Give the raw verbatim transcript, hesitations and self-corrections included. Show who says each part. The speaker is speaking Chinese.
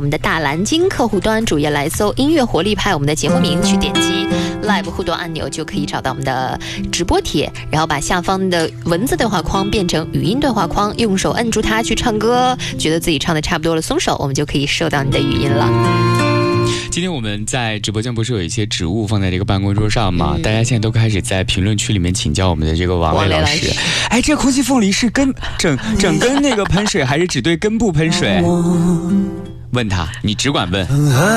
Speaker 1: 们的大蓝鲸客户端主页来搜音乐活力派我们的节目名，去点击 Live 互动按钮就可以找到我们的直播帖，然后把下方的文字对话框变成语音对话框，用手摁住它去唱歌，觉得自己唱的差不多了松手，我们就可以收到你的语音了。
Speaker 2: 今天我们在直播间不是有一些植物放在这个办公桌上吗？嗯、大家现在都开始在评论区里面请教我们的这个王磊老师。哎，这空气凤梨是根整整根那个喷水，还是只对根部喷水？问他，你只管问。